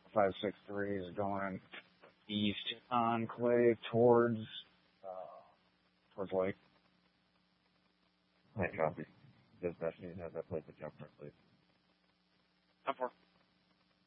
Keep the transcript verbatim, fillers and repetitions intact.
five six three is going east enclave towards uh, towards Lake. Hi, copy. Dispatch needs to have that place to jump from, please. ten four.